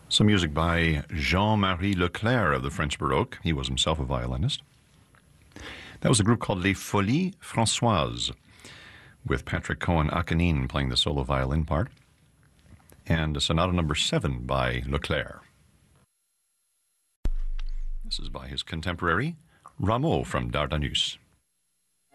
Some music by Jean-Marie Leclerc of the French Baroque. He was himself a violinist. That was a group called Les Folies Françoises, with Patrick Cohen-Achanin playing the solo violin part, and Sonata No. 7 by Leclerc. This is by his contemporary, Rameau from Dardanus.